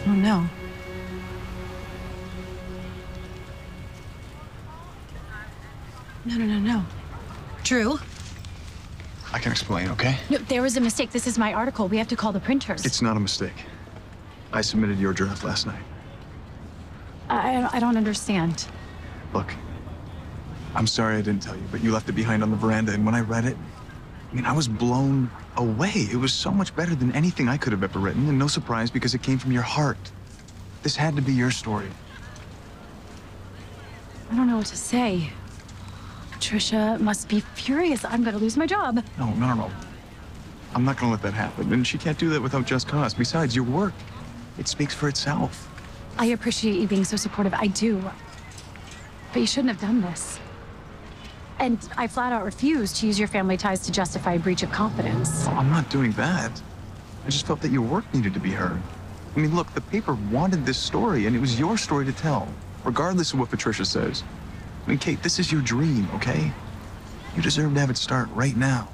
Oh, no. No. Drew? I can explain, okay? No, there was a mistake. This is my article. We have to call the printers. It's not a mistake. I submitted your draft last night. I don't understand. Look, I'm sorry I didn't tell you, but you left it behind on the veranda, and when I read it, I mean, I was blown away. It was so much better than anything I could have ever written, and no surprise because it came from your heart. This had to be your story. I don't know what to say. Patricia must be furious. I'm gonna lose my job. No. I'm not gonna let that happen, and she can't do that without just cause. Besides, your work, it speaks for itself. I appreciate you being so supportive. I do. But you shouldn't have done this. And I flat out refused to use your family ties to justify a breach of confidence. Oh, I'm not doing that. I just felt that your work needed to be heard. I mean, look, the paper wanted this story, and it was your story to tell, regardless of what Patricia says. I mean, Kate, this is your dream, okay? You deserve to have it start right now.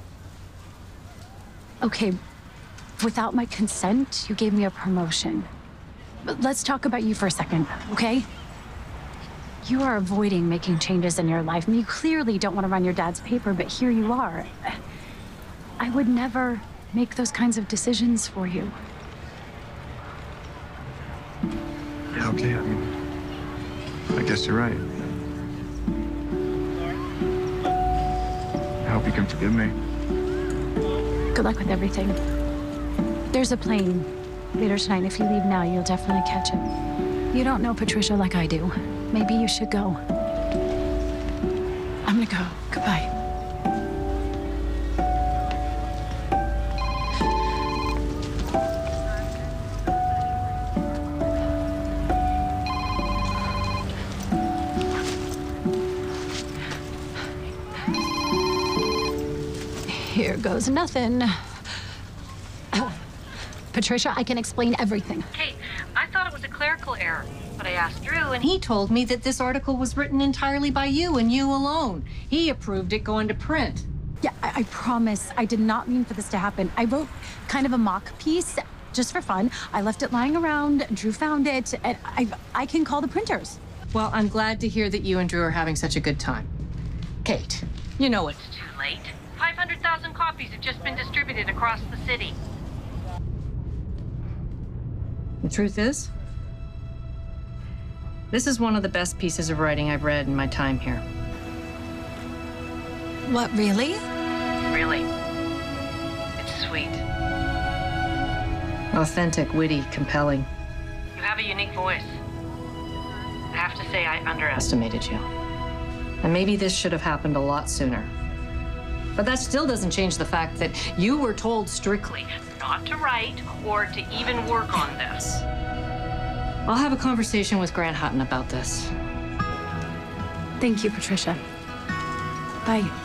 Okay, without my consent, you gave me a promotion. But let's talk about you for a second, okay? You are avoiding making changes in your life. I mean, you clearly don't want to run your dad's paper, but here you are. I would never make those kinds of decisions for you. Yeah, okay, I mean, I guess you're right. I hope you can forgive me. Good luck with everything. There's a plane later tonight. If you leave now, you'll definitely catch it. You don't know Patricia like I do. Maybe you should go. I'm gonna go. Goodbye. Here goes nothing. Patricia, I can explain everything. Kate, I thought it was a clerical error, but I asked Drew, and he told me that this article was written entirely by you and you alone. He approved it going to print. Yeah, I promise. I did not mean for this to happen. I wrote kind of a mock piece just for fun. I left it lying around. Drew found it, and I can call the printers. Well, I'm glad to hear that you and Drew are having such a good time. Kate, you know it's too late. 500,000 copies have just been distributed across the city. The truth is, this is one of the best pieces of writing I've read in my time here. What, really? Really. It's sweet. Authentic, witty, compelling. You have a unique voice. I have to say, I underestimated you. And maybe this should have happened a lot sooner. But that still doesn't change the fact that you were told strictly not to write or to even work on this. I'll have a conversation with Grant Hutton about this. Thank you, Patricia. Bye.